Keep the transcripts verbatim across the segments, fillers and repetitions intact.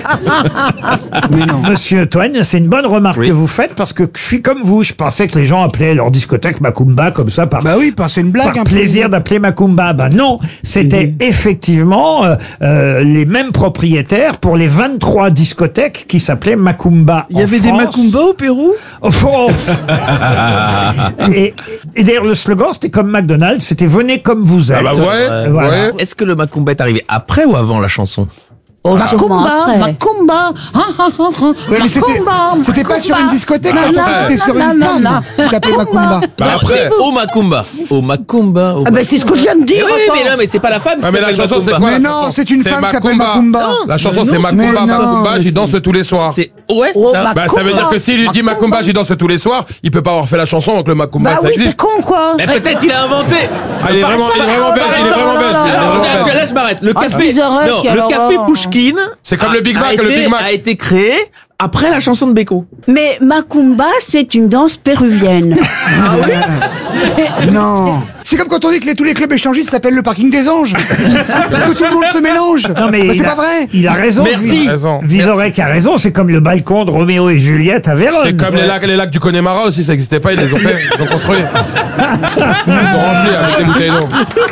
Mais non. Monsieur Toen, c'est une bonne remarque Oui. que vous faites parce que je suis comme vous. Je pensais que les gens appelaient leur discothèque Macumba comme ça par, Bah oui, parce que c'est une blague par un peu. plaisir d'appeler Macumba. Bah non, c'était effectivement euh, euh, les mêmes propriétaires pour les vingt-trois discothèques qui s'appelaient Macumba. Il y avait des Macumba au Pérou? Oh, oh. Et, et d'ailleurs, le slogan, c'était comme McDonald's, c'était venez comme vous êtes. Ah bah ouais, Voilà. ouais. Est-ce que le Macumba est arrivé après ou avant la chanson? Oh, sûrement Macumba, après. Macumba, ah, ah, ah, ah, Ouais, mais c'était, Macumba, c'était pas sur une Macumba. discothèque, Na, quand na, c'était sur na, une na, femme na. qui s'appelait Macumba. Bah Non, après. c'est au Macumba. Au Macumba. Au Ah ben c'est ce que je viens de Oui, dire. oui, attends. mais non, mais c'est pas la femme. Ah, qui mais la s'appelle chanson, c'est Macumba. quoi? Mais non, c'est une C'est femme qui s'appelle Macumba. La chanson, c'est mais Macumba, non, Macumba, mais j'y c'est- danse tous les soirs. C'est ouais. Oh, ça. Macumba. Bah, ça veut dire que s'il lui dit Macumba, j'y danse tous les soirs, il peut pas avoir fait la chanson, donc le Macumba, Bah ça oui, t'es existe. con quoi. Mais peut-être il a inventé. Ah, il est vraiment, il est vraiment belge, il est vraiment belge. il est Alors, vraiment là, belge. là, je m'arrête. Le Ah, café, Bizarrec, non, le alors, café euh, Pouchkine. C'est comme a- le Big a Mac, le été- Big Mac. A été créé après la chanson de Beko. Mais Macumba, c'est une danse péruvienne. Non. C'est comme quand on dit que les- tous les clubs échangistes s'appellent le parking des anges. Parce que tout le monde se mélange. Non, mais Bah, il c'est a- pas vrai. Il a raison. Merci. Vis- Il a raison. Vizorek a raison. C'est comme le balcon de Roméo et Juliette à Vérone. C'est comme les lacs, les lacs du Connemara aussi, ça existait pas, ils les ont fait, ils ont construit. Ils ont rempli avec des bouteilles d'eau.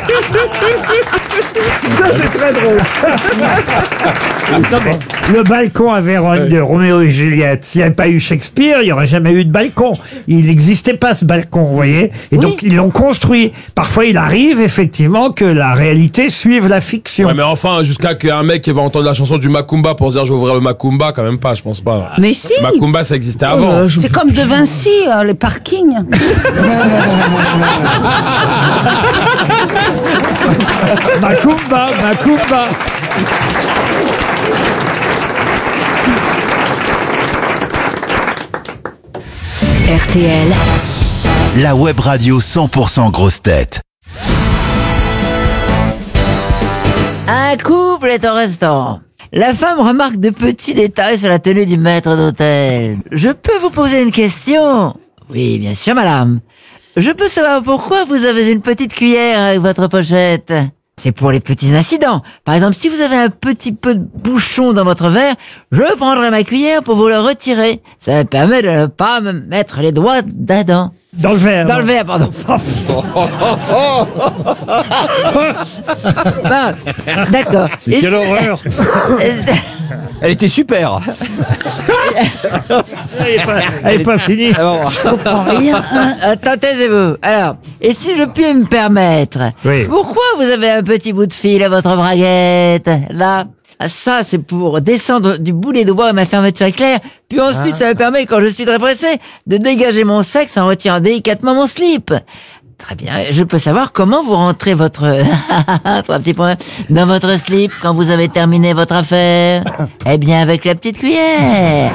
Ça, c'est très drôle. Non, mais le balcon à Vérone de Roméo et Juliette, s'il n'y avait pas eu Shakespeare, il n'y aurait jamais eu de balcon. Il n'existait pas ce balcon, vous voyez. Et donc, ils l'ont construit. Parfois, il arrive effectivement que la réalité suive la fiction. Ouais, mais enfin, jusqu'à qu'un mec qui va entendre la chanson du Macumba pour se dire je vais ouvrir le Macumba, quand même pas, je pense pas. Mais si. Macumba, ça existait avant. C'est comme De Vinci, euh, les parkings. Macumba, Macumba. R T L, La web radio cent pour cent grosse tête. Un couple est au restaurant. La femme remarque de petits détails sur la tenue du maître d'hôtel. Je peux vous poser une question? Oui, bien sûr, madame. Je peux savoir pourquoi vous avez une petite cuillère avec votre pochette? C'est pour les petits incidents. Par exemple, si vous avez un petit peu de bouchon dans votre verre, je prendrai ma cuillère pour vous le retirer. Ça me permet de ne pas me mettre les doigts dedans. Dans le verre. Dans le verre, pardon. Bon, d'accord. Et Quelle si- horreur. Elle était super. Elle n'est pas, elle est pas finie. Rien. Attends, taisez-vous. Alors, et si je puis me permettre, Oui. pourquoi vous avez un petit bout de fil à votre braguette, là? Ah, ça, c'est pour descendre du bout des doigts à ma fermeture éclair. Puis ensuite, ça me permet, quand je suis très pressé, de dégager mon sexe en retirant délicatement mon slip. Très bien. Je peux savoir comment vous rentrez votre... Trois petits points. Dans votre slip quand vous avez terminé votre affaire. Eh bien, avec la petite cuillère.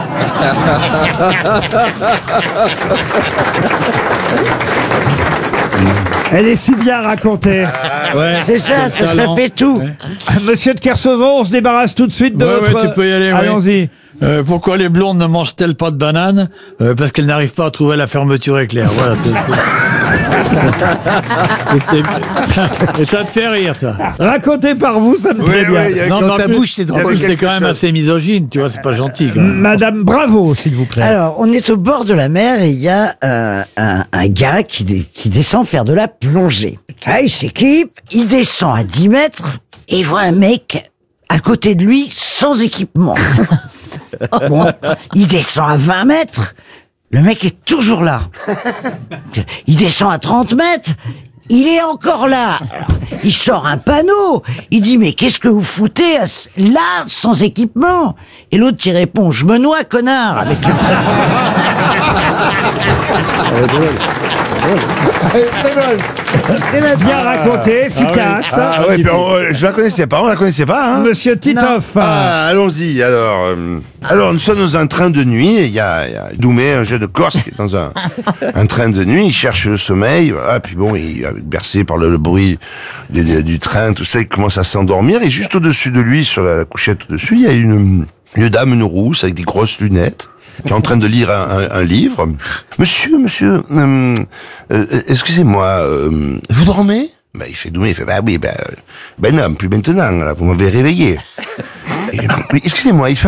Elle est si bien racontée. Ouais. C'est ça, ça, ça fait tout. Monsieur de Kersauzon, on se débarrasse tout de suite de Ouais, votre... ouais, tu peux y aller, ouais. Allons-y. Euh, pourquoi les blondes ne mangent-elles pas de bananes? Euh, Parce qu'elles n'arrivent pas à trouver la fermeture éclair. Voilà. Et ça te fait rire, toi. Raconté par vous, ça me plaît bien. Non, mais en plus- c'est en plus, c'est quand même assez misogyne, tu vois, c'est pas gentil, quand même. Madame Bravo, s'il vous plaît. Alors, on est au bord de la mer et il y a euh, un, un gars qui, dé- qui descend faire de la plongée. Ah, il s'équipe, il descend à dix mètres et il voit un mec à côté de lui sans équipement. Bon, il descend à vingt mètres, le mec est toujours là. Il descend à trente mètres, il est encore là. Alors, il sort un panneau, il dit mais qu'est-ce que vous foutez à ce- là sans équipement? Et l'autre il répond je me noie connard avec le Bien raconté, efficace. Ah ouais, puis on- je la connaissais pas, on la connaissait pas, hein. Monsieur Titoff. Ah, allons-y, alors. euh, alors, nous sommes dans un train de nuit, et il y a, il y a Doumé, un jeune Corse, qui est dans un, un train de nuit, il cherche le sommeil, voilà, puis bon, il est bercé par le, le bruit du, du- du train, tout ça, il commence à s'endormir, et juste au-dessus de lui, sur la, la couchette au-dessus, il y a une, une dame, une rousse, avec des grosses lunettes, qui est en train de lire un, un- un livre. Monsieur, monsieur, euh, euh, excusez-moi, euh, vous dormez? Ben, il fait Doumé, il fait, bah oui, ben, ben non, plus maintenant, là, vous m'avez réveillé. Et, oui, excusez-moi, il fait